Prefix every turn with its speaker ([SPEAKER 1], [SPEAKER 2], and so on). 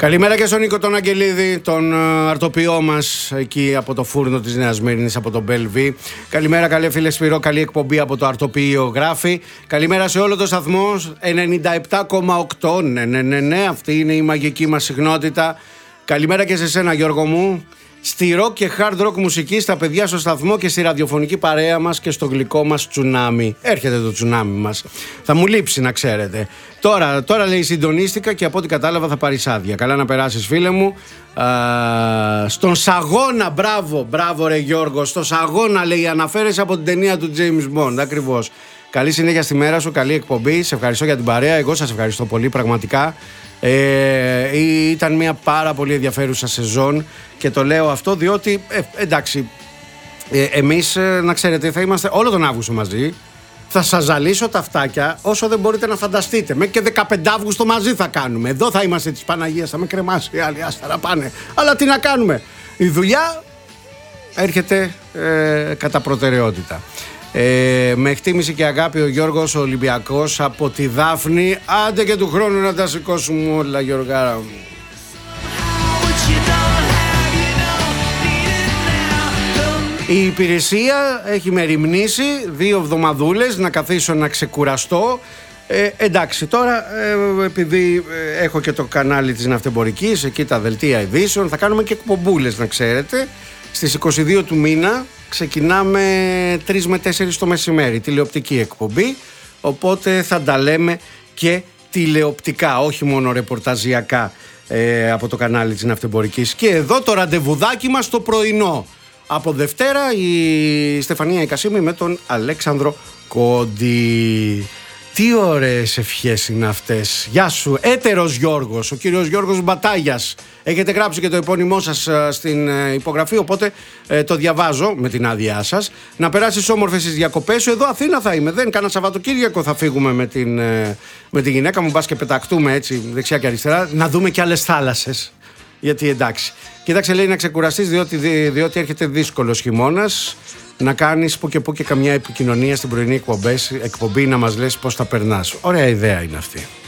[SPEAKER 1] Καλημέρα και στον Νίκο τον Αγγελίδη, τον αρτοποιό μας εκεί από το φούρνο της Νέας Μύρινης, από τον Μπέλβι. Καλημέρα, καλέ φίλε Σπυρό, καλή εκπομπή από το αρτοποιείο γράφει. Καλημέρα σε όλο το σταθμό, 97,8. Ναι, αυτή είναι η μαγική μας συχνότητα. Καλημέρα και σε σένα, Γιώργο μου. Στη rock και hard rock μουσική, στα παιδιά στο σταθμό και στη ραδιοφωνική παρέα μας και στο γλυκό μας τσουνάμι. Έρχεται το τσουνάμι μας. Θα μου λείψει, να ξέρετε. Τώρα λέει συντονίστηκα και από ό,τι κατάλαβα θα πάρεις άδεια. Καλά να περάσεις, φίλε μου. Στον Σαγώνα, μπράβο ρε Γιώργο. Στον Σαγώνα, λέει, αναφέρεσαι από την ταινία του James Bond. Ακριβώς. Καλή συνέχεια στη μέρα σου, καλή εκπομπή. Σε ευχαριστώ για την παρέα. Εγώ σας ευχαριστώ πολύ, πραγματικά. Ήταν μια πάρα πολύ ενδιαφέρουσα σεζόν και το λέω αυτό διότι εντάξει, εμείς να ξέρετε θα είμαστε όλο τον Αύγουστο μαζί. Θα σας ζαλίσω τα αυτάκια όσο δεν μπορείτε να φανταστείτε. Μέχρι και 15 Αύγουστο μαζί θα κάνουμε. Εδώ θα είμαστε της Παναγίας, θα με κρεμάσει οι άλλοι, άστα να πάνε. Αλλά τι να κάνουμε, η δουλειά έρχεται κατά προτεραιότητα. Με εκτίμηση και αγάπη ο Γιώργος ο Ολυμπιακός από τη Δάφνη. Άντε και του χρόνου να τα σηκώσουμε όλα, Γιώργαρα μου. Η υπηρεσία έχει μεριμνήσει 2 εβδομαδούλες να καθίσω να ξεκουραστώ. Εντάξει, τώρα επειδή έχω και το κανάλι της Ναυτεμπορικής, εκεί τα δελτία ειδήσεων, θα κάνουμε και εκπομπούλες, να ξέρετε. Στις 22 του μήνα ξεκινάμε 3 με 4 το μεσημέρι, τηλεοπτική εκπομπή, οπότε θα τα λέμε και τηλεοπτικά, όχι μόνο ρεπορταζιακά από το κανάλι της Ναυτεμπορικής. Και εδώ το ραντεβουδάκι μας το πρωινό. Από Δευτέρα η Στεφανία Ικασίμη με τον Αλέξανδρο Κόντι. Τι ωραίες ευχές είναι αυτές. Γεια σου, έτερος Γιώργος, ο κύριος Γιώργος Μπατάγιας. Έχετε γράψει και το επώνυμό σας στην υπογραφή, οπότε το διαβάζω με την άδειά σας. Να περάσεις όμορφες τις διακοπές σου. Εδώ Αθήνα θα είμαι. Δεν κάνα Σαββατοκύριακο θα φύγουμε με τη γυναίκα μου. Μπας και πεταχτούμε έτσι δεξιά και αριστερά. Να δούμε και άλλες θάλασσες. Γιατί εντάξει. Κοίταξε, λέει, να ξεκουραστείς διότι έρχεται δύσκολος χειμώνας. Να κάνεις που και καμιά επικοινωνία στην πρωινή εκπομπή να μας λες πώς θα περνάς. Ωραία ιδέα είναι αυτή.